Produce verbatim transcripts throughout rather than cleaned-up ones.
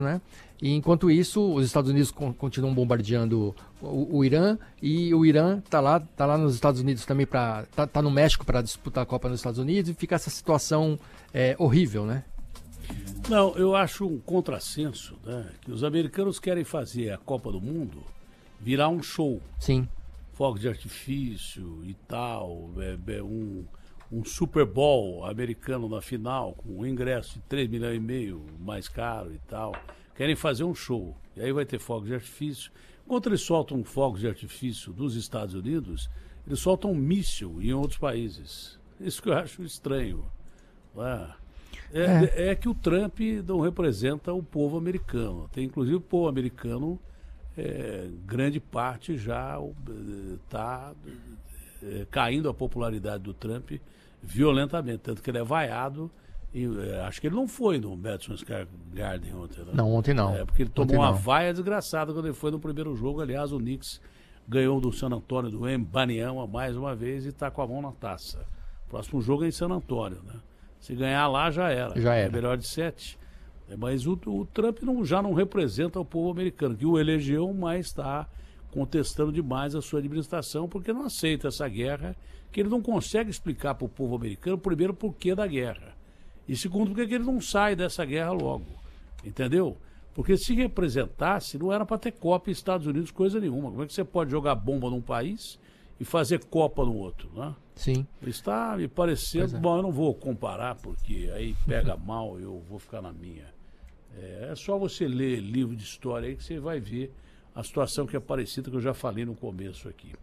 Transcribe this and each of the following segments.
né? E enquanto isso, os Estados Unidos con- continuam bombardeando o, o Irã, e o Irã tá lá, tá lá nos Estados Unidos também para tá, tá no México para disputar a Copa nos Estados Unidos, e fica essa situação é, horrível, né? Não, eu acho um contrassenso, né? Que os americanos querem fazer a Copa do Mundo virar um show. Sim. Fogos de artifício e tal, é, é um, um Super Bowl americano na final, com um ingresso de três milhões e meio mais caro e tal. Querem fazer um show. E aí vai ter fogos de artifício. Enquanto eles soltam fogos de artifício dos Estados Unidos, eles soltam um míssil em outros países. Isso que eu acho estranho. Não é? É, é. é que o Trump não representa o povo americano. Tem inclusive o povo americano, é, grande parte já está é, caindo a popularidade do Trump violentamente, tanto que ele é vaiado. E, é, acho que ele não foi no Madison Square Garden ontem. Né? Não, ontem não. É, porque ele tomou ontem uma não. vaia desgraçada quando ele foi no primeiro jogo. Aliás, o Knicks ganhou do San Antonio, do Embanyama, mais uma vez, e está com a mão na taça. Próximo jogo é em San Antonio, né? Se ganhar lá, já era. Já era. É melhor de sete. É, mas o, o Trump não, já não representa o povo americano, que o elegeu, mas está contestando demais a sua administração, porque não aceita essa guerra, que ele não consegue explicar para o povo americano, primeiro, por que da guerra. E segundo, porque ele não sai dessa guerra logo. Entendeu? Porque se representasse, não era para ter Copa nos Estados Unidos, coisa nenhuma. Como é que você pode jogar bomba num país e fazer Copa no outro, né? Sim. Está me parecendo... É. Bom, eu não vou comparar, porque aí pega mal, eu vou ficar na minha. É, é só você ler livro de história aí que você vai ver a situação que é parecida, que eu já falei no começo aqui.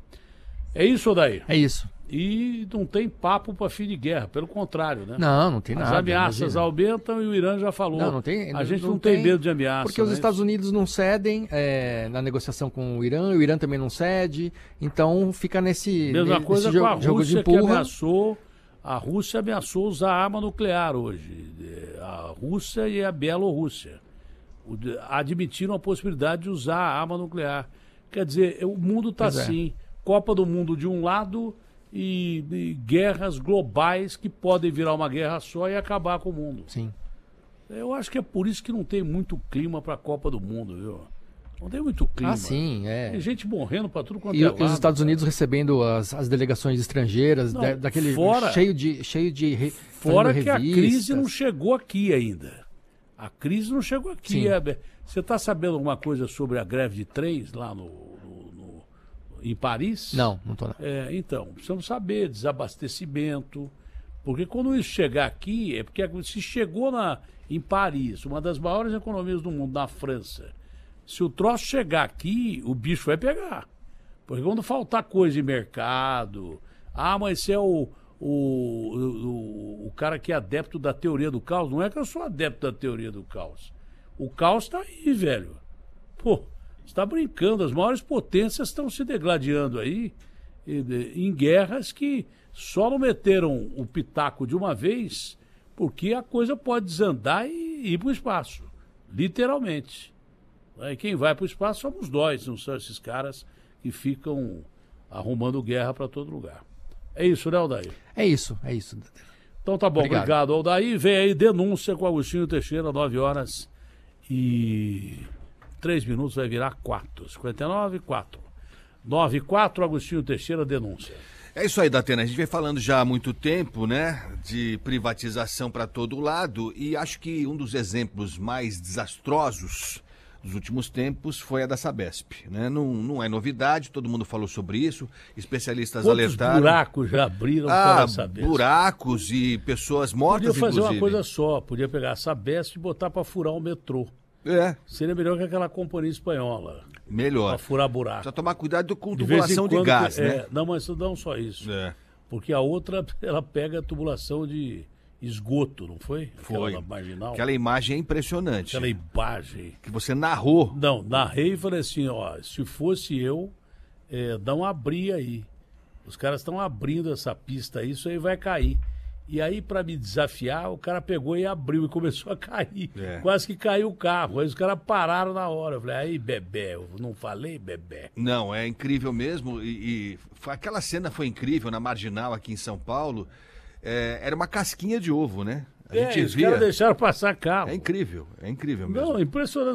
É isso, Odair? É isso. E não tem papo para fim de guerra, pelo contrário, né? Não, não tem As nada. ameaças imagina. aumentam e o Irã já falou. Não, não tem, a gente não, não tem, tem medo de ameaça. Porque os né? Estados Unidos não cedem é, na negociação com o Irã, o Irã também não cede, então fica nesse, Mesma nesse coisa jogo, com a jogo de Rússia, que empurra. ameaçou... A Rússia ameaçou usar arma nuclear hoje. A Rússia e a Bielorrússia admitiram a possibilidade de usar a arma nuclear. Quer dizer, o mundo está assim. É. Copa do Mundo de um lado e, e guerras globais que podem virar uma guerra só e acabar com o mundo. Sim. Eu acho que é por isso que não tem muito clima para a Copa do Mundo, viu? Não tem muito clima. Ah, sim, é. Tem gente morrendo para tudo quanto e, é e lado. os Estados Unidos recebendo as, as delegações estrangeiras, Não, da, daquele fora, cheio de cheio de re, fora que revistas. A crise não chegou aqui ainda. A crise não chegou aqui. É, você está sabendo alguma coisa sobre a greve de trens lá no, no, no em Paris? Não, não estou. É, então, precisamos saber, desabastecimento. Porque quando isso chegar aqui, é porque se chegou na, em Paris, uma das maiores economias do mundo, na França, se o troço chegar aqui, o bicho vai pegar. Porque quando faltar coisa em mercado, ah, mas você é o, o, o, o cara que é adepto da teoria do caos. Não é que eu sou adepto da teoria do caos. O caos está aí, velho. Pô, você está brincando. As maiores potências estão se degladiando aí em guerras que só não meteram o pitaco de uma vez porque a coisa pode desandar e ir para o espaço. Literalmente. E quem vai para o espaço somos nós, não são esses caras que ficam arrumando guerra para todo lugar. É isso, né, Aldair? É isso, é isso. Então tá bom, obrigado, obrigado Aldair. Vem aí denúncia com Agostinho Teixeira, nove horas e três minutos, vai virar quatro. cinquenta e nove, quatro. nove e quatro, Agostinho Teixeira, denúncia. É isso aí, Datena. A gente vem falando já há muito tempo, né, de privatização para todo lado, e acho que um dos exemplos mais desastrosos dos últimos tempos foi a da Sabesp, né? Não, não é novidade, todo mundo falou sobre isso, especialistas Quantos alertaram. buracos já abriram ah, para a Sabesp? Buracos e pessoas mortas, podia fazer inclusive. uma coisa só, podia pegar a Sabesp e botar para furar o metrô. É. Seria melhor que aquela companhia espanhola. Melhor. Para furar buraco. Precisa tomar cuidado com de tubulação de, quando, gás, é, né? Não, mas não só isso. É. Porque a outra, ela pega a tubulação de esgoto, não foi? Foi. Aquela marginal. Aquela imagem é impressionante. Aquela imagem. Que você narrou. Não, narrei e falei assim, ó, se fosse eu, é, não abria aí. Os caras estão abrindo essa pista aí, isso aí vai cair. E aí, para me desafiar, o cara pegou e abriu e começou a cair. É. Quase que caiu o carro. Aí os caras pararam na hora. Eu falei, aí, bebê, eu não falei, bebê. Não, é incrível mesmo. E, e aquela cena foi incrível na Marginal aqui em São Paulo. É, era uma casquinha de ovo, né? A é, gente os via... caras deixaram passar carro. É incrível, é incrível mesmo. Não, impressionante.